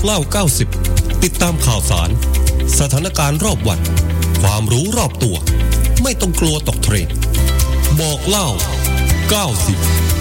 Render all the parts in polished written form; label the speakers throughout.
Speaker 1: เล่า90ติดตามข่าวสารสถานการณ์รอบวันความรู้รอบตัวไม่ต้องกลัวตกเทรนด์บอกเล่า90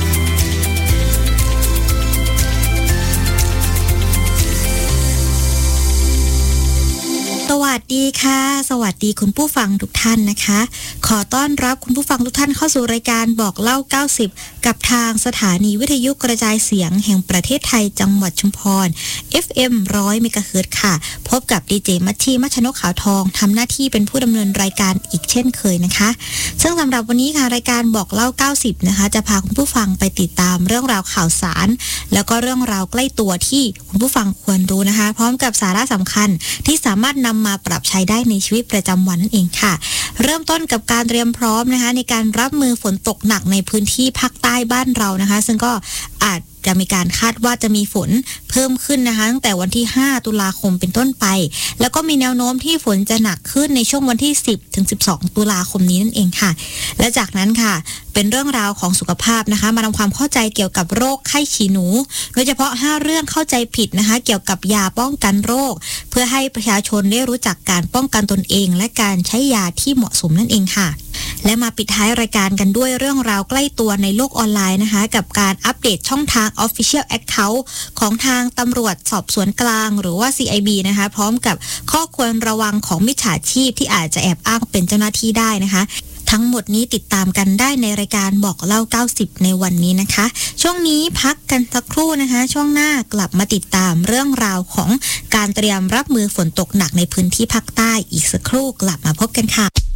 Speaker 2: สวัสดีค่ะสวัสดีคุณผู้ฟังทุกท่านนะคะขอต้อนรับคุณผู้ฟังทุกท่านเข้าสู่รายการบอกเล่า90กับทางสถานีวิทยุกระจายเสียงแห่งประเทศไทยจังหวัดชุมพร FM 100 เมกะเฮิรตซ์ค่ะพบกับดีเจมัชชีมัชนกขาวทองทำหน้าที่เป็นผู้ดำเนินรายการอีกเช่นเคยนะคะซึ่งสำหรับวันนี้ค่ะรายการบอกเล่า90นะคะจะพาคุณผู้ฟังไปติดตามเรื่องราวข่าวสารแล้วก็เรื่องราวใกล้ตัวที่คุณผู้ฟังควรรู้นะคะพร้อมกับสาระสำคัญที่สามารถนำมาปรับใช้ได้ในชีวิตประจำวันนั่นเองค่ะเริ่มต้นกับการเตรียมพร้อมนะคะในการรับมือฝนตกหนักในพื้นที่ภาคใต้บ้านเรานะคะซึ่งก็อาจจะมีการคาดว่าจะมีฝนเพิ่มขึ้นนะคะตั้งแต่วันที่5ตุลาคมเป็นต้นไปแล้วก็มีแนวโน้มที่ฝนจะหนักขึ้นในช่วงวันที่10ถึง12ตุลาคมนี้นั่นเองค่ะและจากนั้นค่ะเป็นเรื่องราวของสุขภาพนะคะมาทำความเข้าใจเกี่ยวกับโรคไข้ฉี่หนูโดยเฉพาะ5เรื่องเข้าใจผิดนะคะเกี่ยวกับยาป้องกันโรคเพื่อให้ประชาชนได้รู้จักการป้องกันตนเองและการใช้ยาที่เหมาะสมนั่นเองค่ะและมาปิดท้ายรายการกันด้วยเรื่องราวใกล้ตัวในโลกออนไลน์นะคะกับการอัปเดตช่องทาง Official Account ของทางตำรวจสอบสวนกลางหรือว่า CIB นะคะพร้อมกับข้อควรระวังของมิจฉาชีพที่อาจจะแอบอ้างเป็นเจ้าหน้าที่ได้นะคะทั้งหมดนี้ติดตามกันได้ในรายการบอกเล่า90ในวันนี้นะคะช่วงนี้พักกันสักครู่นะคะช่วงหน้ากลับมาติดตามเรื่องราวของการเตรียมรับมือฝนตกหนักในพื้นที่ภาคใต้อีกสักครู่กลับมาพบกันค่ะ